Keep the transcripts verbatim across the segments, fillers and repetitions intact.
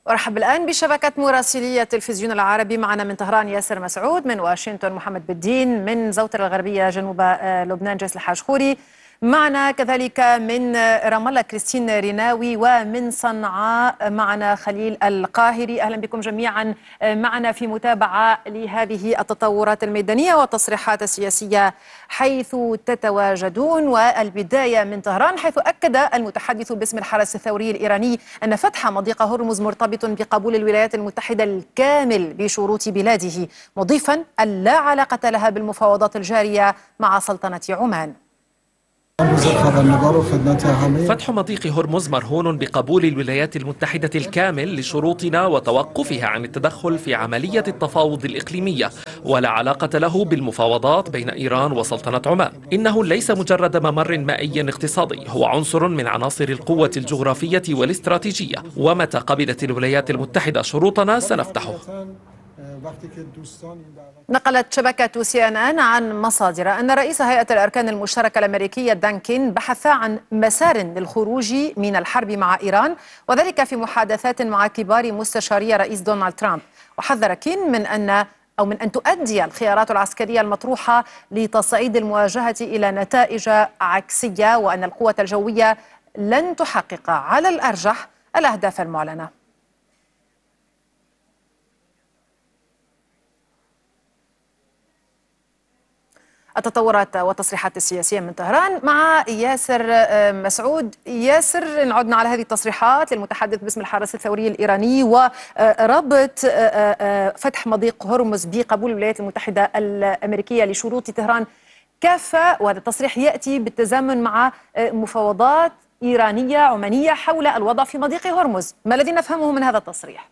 ارحب الآن بشبكة مراسلي التلفزيون العربي. معنا من طهران ياسر مسعود، من واشنطن محمد بالدين، من زوتر الغربية جنوب لبنان جيس الحاج خوري، معنا كذلك من رام الله كريستين ريناوي، ومن صنعاء معنا خليل القاهري. أهلا بكم جميعا معنا في متابعة لهذه التطورات الميدانية والتصريحات السياسية حيث تتواجدون. والبداية من طهران، حيث أكد المتحدث باسم الحرس الثوري الإيراني أن فتح مضيق هرمز مرتبط بقبول الولايات المتحدة الكامل بشروط بلاده، مضيفا أن لا علاقة لها بالمفاوضات الجارية مع سلطنة عمان. فتح مضيق هرمز مرهون بقبول الولايات المتحدة الكامل لشروطنا وتوقفها عن التدخل في عملية التفاوض الإقليمية، ولا علاقة له بالمفاوضات بين إيران وسلطنة عمان. إنه ليس مجرد ممر مائي اقتصادي، هو عنصر من عناصر القوة الجغرافية والاستراتيجية، ومتى قبلت الولايات المتحدة شروطنا سنفتحه. نقلت شبكة سي ان ان عن مصادر أن رئيس هيئة الأركان المشتركة الأمريكية دان كين بحث عن مسار للخروج من الحرب مع إيران، وذلك في محادثات مع كبار مستشاري رئيس دونالد ترامب. وحذر كين من أن أو من أن تؤدي الخيارات العسكرية المطروحة لتصعيد المواجهة إلى نتائج عكسية، وأن القوة الجوية لن تحقق على الأرجح الأهداف المعلنة. التطورات والتصريحات السياسية من طهران مع ياسر مسعود. ياسر، نعودنا على هذه التصريحات للمتحدث باسم الحرس الثوري الإيراني وربط فتح مضيق هرمز بقبول الولايات المتحدة الأمريكية لشروط طهران كافة، وهذا التصريح يأتي بالتزامن مع مفاوضات إيرانية عمانية حول الوضع في مضيق هرمز. ما الذي نفهمه من هذا التصريح؟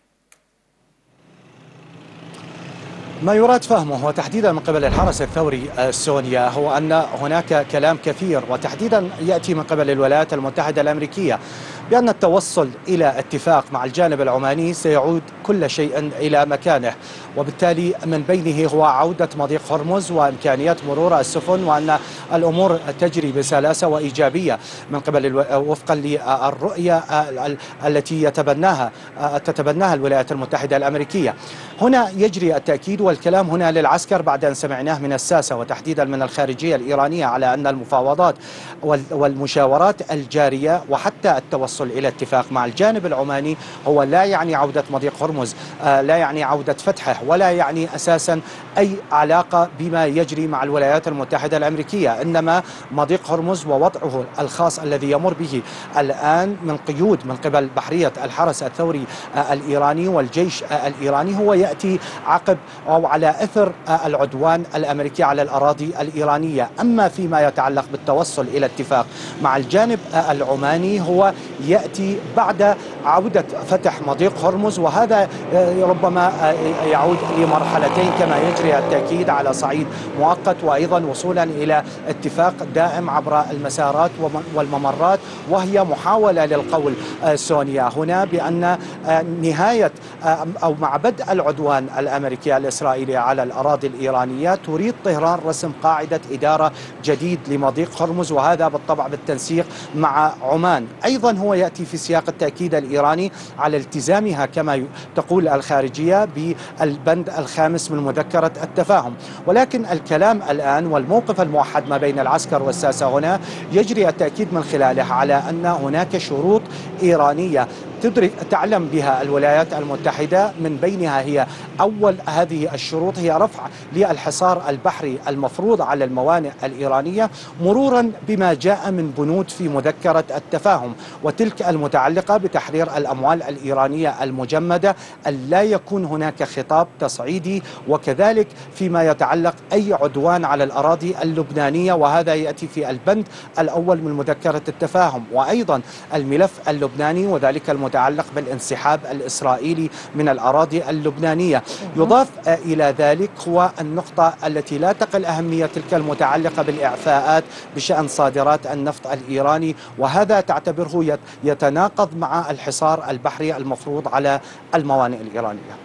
ما يراد فهمه وتحديدا من قبل الحرس الثوري سونيا هو أن هناك كلام كثير، وتحديدا يأتي من قبل الولايات المتحدة الأمريكية، بأن التوصل إلى اتفاق مع الجانب العماني سيعود كل شيء إلى مكانه، وبالتالي من بينه هو عودة مضيق هرمز وإمكانية مرور السفن، وأن الأمور تجري بسلاسة وإيجابية من قبل وفقا للرؤية التي يتبناها تتبناها الولايات المتحدة الأمريكية. هنا يجري التأكيد والكلام هنا للعسكر بعد أن سمعناه من الساسة وتحديدا من الخارجية الإيرانية على أن المفاوضات والمشاورات الجارية وحتى التوصل إلى اتفاق مع الجانب العماني هو لا يعني عودة مضيق هرمز، لا يعني عودة فتحه، ولا يعني أساسا أي علاقة بما يجري مع الولايات المتحدة الأمريكية، إنما مضيق هرمز ووضعه الخاص الذي يمر به الآن من قيود من قبل بحرية الحرس الثوري الإيراني والجيش الإيراني هو يأتي عقب أو على أثر العدوان الأمريكي على الأراضي الإيرانية. أما فيما يتعلق بالتوصل إلى اتفاق مع الجانب العماني هو يأتي بعد عودة فتح مضيق هرمز، وهذا ربما يعود لمرحلتين كما يجري التأكيد على صعيد مؤقت، وأيضا وصولا إلى اتفاق دائم عبر المسارات والممرات، وهي محاولة للقول سونيا هنا بأن نهاية أو مع بدء العدوان الأمريكي الإسرائيلي على الأراضي الإيرانية تريد طهران رسم قاعدة إدارة جديد لمضيق هرمز، وهذا بالطبع بالتنسيق مع عمان. أيضا هو يأتي في سياق التأكيد الإيراني على التزامها كما تقول الخارجية بالبند الخامس من مذكرة التفاهم، ولكن الكلام الآن والموقف الموحد ما بين العسكر والساسة هنا يجري التأكيد من خلاله على أن هناك شروط إيرانية تدرك تعلم بها الولايات المتحدة، من بينها هي أول هذه الشروط هي رفع للحصار البحري المفروض على الموانئ الإيرانية، مرورا بما جاء من بنود في مذكرة التفاهم، وتلك المتعلقة بتحرير الأموال الإيرانية المجمدة، أن لا يكون هناك خطاب تصعيدي، وكذلك فيما يتعلق أي عدوان على الأراضي اللبنانية، وهذا يأتي في البند الأول من مذكرة التفاهم، وأيضا الملف اللبناني وذلك المتعلق بالانسحاب الإسرائيلي من الأراضي اللبنانية. يضاف إلى ذلك هو النقطة التي لا تقل أهمية، تلك المتعلقة بالإعفاءات بشأن صادرات النفط الإيراني، وهذا تعتبره يتناقض مع الحصار البحري المفروض على الموانئ الإيرانية.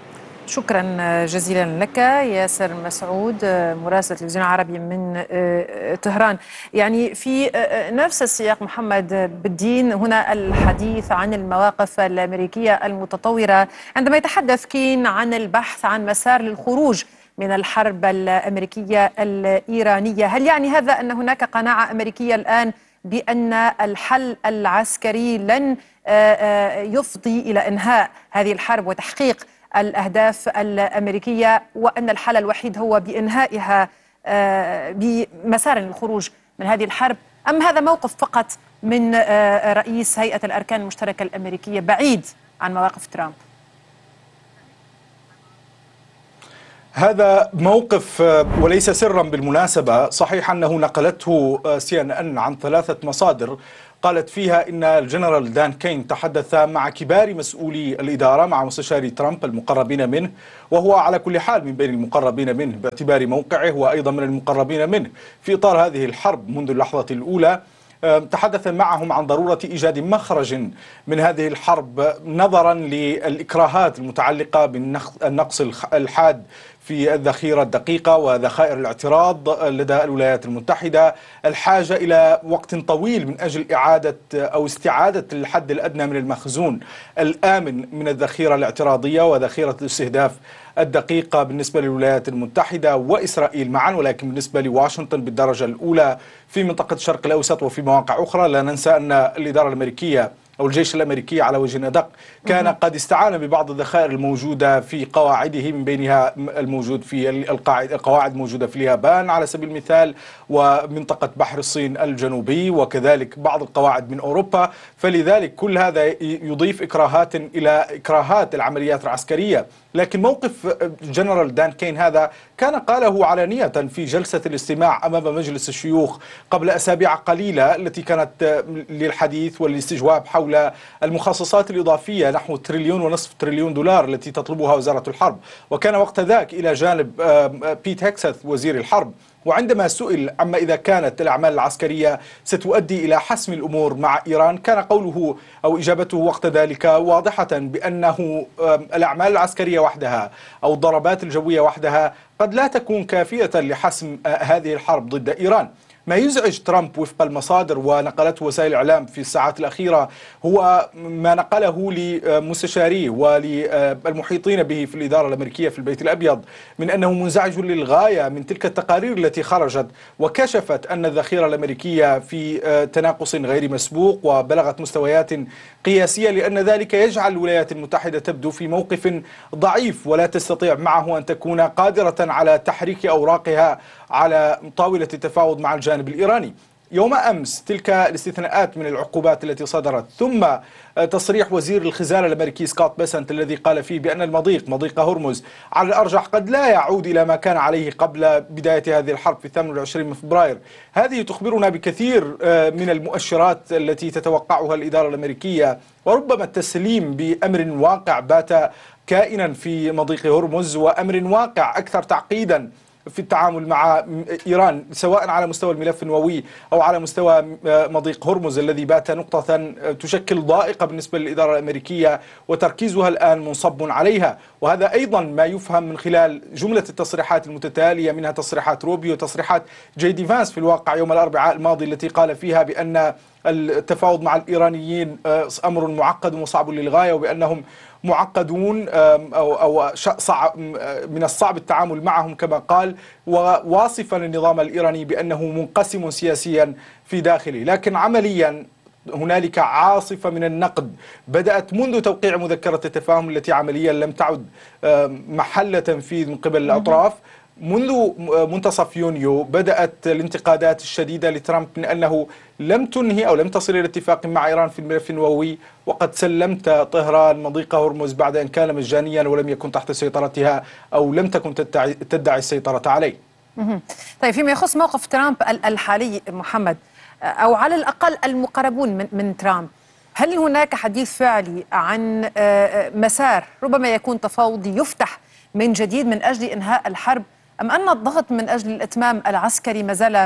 شكرا جزيلا لك ياسر مسعود مراسل التلفزيون العربي من طهران. يعني في نفس السياق محمد بالدين، هنا الحديث عن المواقف الأمريكية المتطورة عندما يتحدث كين عن البحث عن مسار للخروج من الحرب الأمريكية الإيرانية. هل يعني هذا أن هناك قناعة أمريكية الآن بأن الحل العسكري لن يفضي إلى إنهاء هذه الحرب وتحقيق الأهداف الأمريكية، وأن الحل الوحيد هو بإنهائها بمسار للخروج من هذه الحرب، أم هذا موقف فقط من رئيس هيئة الأركان المشتركة الأمريكية بعيد عن مواقف ترامب؟ هذا موقف وليس سرا بالمناسبة. صحيح أنه نقلته سي إن إن عن ثلاثة مصادر قالت فيها إن الجنرال دان كين تحدث مع كبار مسؤولي الإدارة، مع مستشاري ترامب المقربين منه، وهو على كل حال من بين المقربين منه باعتبار موقعه، وأيضا من المقربين منه في إطار هذه الحرب منذ اللحظة الأولى. تحدث معهم عن ضرورة إيجاد مخرج من هذه الحرب نظرا للإكراهات المتعلقة بالنقص الحاد في الذخيرة الدقيقة وذخائر الاعتراض لدى الولايات المتحدة، الحاجة إلى وقت طويل من أجل إعادة أو استعادة الحد الأدنى من المخزون الآمن من الذخيرة الاعتراضية وذخيرة الاستهداف الدقيقة بالنسبة للولايات المتحدة وإسرائيل معا، ولكن بالنسبة لواشنطن بالدرجة الأولى في منطقة الشرق الأوسط وفي مواقع أخرى. لا ننسى أن الإدارة الأمريكية أو الجيش الأمريكي على وجه الأدق كان قد استعان ببعض الذخائر الموجودة في قواعده، من بينها الموجود في القاعدة القواعد الموجودة في اليابان على سبيل المثال، ومنطقة بحر الصين الجنوبي، وكذلك بعض القواعد من أوروبا. فلذلك كل هذا يضيف إكراهات إلى إكراهات العمليات العسكرية. لكن موقف جنرال دان كين هذا كان قاله علانية في جلسة الاستماع أمام مجلس الشيوخ قبل أسابيع قليلة، التي كانت للحديث والاستجواب حول المخصصات الإضافية نحو تريليون ونصف تريليون دولار التي تطلبها وزارة الحرب. وكان وقت ذاك إلى جانب بيت هيكسث وزير الحرب، وعندما سئل عما إذا كانت الأعمال العسكرية ستؤدي إلى حسم الأمور مع إيران، كان قوله أو إجابته وقت ذلك واضحة بأنه الأعمال العسكرية وحدها أو الضربات الجوية وحدها قد لا تكون كافية لحسم هذه الحرب ضد إيران. ما يزعج ترامب وفق المصادر ونقلته وسائل الإعلام في الساعات الأخيرة هو ما نقله لمستشاريه وللمحيطين به في الإدارة الأمريكية في البيت الأبيض من أنه منزعج للغاية من تلك التقارير التي خرجت وكشفت أن الذخيرة الأمريكية في تناقص غير مسبوق وبلغت مستويات قياسية، لأن ذلك يجعل الولايات المتحدة تبدو في موقف ضعيف ولا تستطيع معه أن تكون قادرة على تحريك أوراقها على طاولة التفاوض مع الجانب الإيراني. يوم أمس تلك الاستثناءات من العقوبات التي صدرت، ثم تصريح وزير الخزانة الأمريكي سكوت بيسنت الذي قال فيه بأن المضيق مضيق هرمز على الأرجح قد لا يعود إلى ما كان عليه قبل بداية هذه الحرب في الثامن والعشرين من فبراير. هذه تخبرنا بكثير من المؤشرات التي تتوقعها الإدارة الأمريكية، وربما التسليم بأمر واقع بات كائنا في مضيق هرمز، وأمر واقع أكثر تعقيدا في التعامل مع إيران، سواء على مستوى الملف النووي أو على مستوى مضيق هرمز الذي بات نقطة تشكل ضائقة بالنسبة للإدارة الأمريكية وتركيزها الآن منصب عليها. وهذا أيضا ما يفهم من خلال جملة التصريحات المتتالية، منها تصريحات روبيو وتصريحات جي دي فانس في الواقع يوم الأربعاء الماضي، التي قال فيها بأن التفاوض مع الإيرانيين أمر معقد وصعب للغاية، وبأنهم معقدون أو أو صعب من الصعب التعامل معهم كما قال، وواصفا النظام الإيراني بأنه منقسم سياسيا في داخله. لكن عمليا هنالك عاصفة من النقد بدأت منذ توقيع مذكرة التفاهم التي عمليا لم تعد محل تنفيذ من قبل الأطراف. منذ منتصف يونيو بدأت الانتقادات الشديدة لترامب من أنه لم تنهي أو لم تصل إلى اتفاق مع إيران في الملف النووي، وقد سلمت طهران مضيق هرمز بعد أن كان مجانيا ولم يكن تحت سيطرتها أو لم تكن تدعي السيطرة عليه. طيب، فيما يخص موقف ترامب الحالي محمد، أو على الأقل المقربون من, من ترامب، هل هناك حديث فعلي عن مسار ربما يكون تفاوضي يفتح من جديد من أجل إنهاء الحرب، أم أن الضغط من أجل الإتمام العسكري ما زال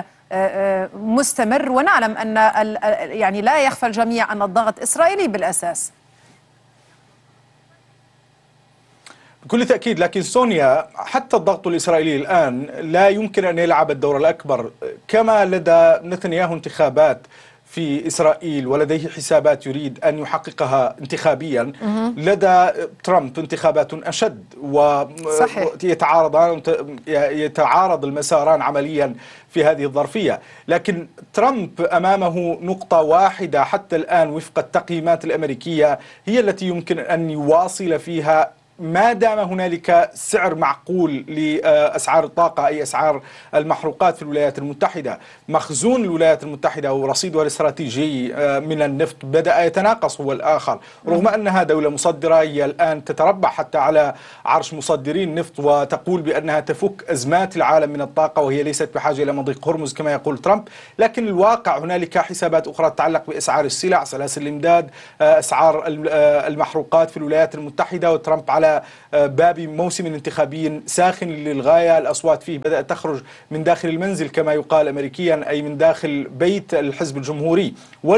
مستمر؟ ونعلم أن يعني لا يخفى الجميع أن الضغط إسرائيلي بالأساس. بكل تأكيد، لكن سونيا حتى الضغط الإسرائيلي الآن لا يمكن أن يلعب الدور الأكبر. كما لدى نتنياهو انتخابات في إسرائيل ولديه حسابات يريد أن يحققها انتخابيا، لدى ترامب انتخابات أشد ويتعارضان يتعارض المساران عمليا في هذه الظرفية. لكن ترامب أمامه نقطة واحدة حتى الآن وفق التقييمات الأمريكية هي التي يمكن أن يواصل فيها ما دام هنالك سعر معقول لأسعار الطاقة، أي أسعار المحروقات في الولايات المتحدة. مخزون الولايات المتحدة ورصيدها الاستراتيجي من النفط بدأ يتناقص هو الآخر، رغم أنها دولة مصدرة هي الآن تتربع حتى على عرش مصدرين النفط وتقول بأنها تفك أزمات العالم من الطاقة وهي ليست بحاجة إلى مضيق هرمز كما يقول ترامب. لكن الواقع هنالك حسابات أخرى تتعلق بأسعار السلع، سلاسل الإمداد، أسعار المحروقات في الولايات المتحدة، وترامب على باب موسم انتخابي ساخن للغاية. الأصوات فيه بدأت تخرج من داخل المنزل كما يقال أمريكيا، أي من داخل بيت الحزب الجمهوري.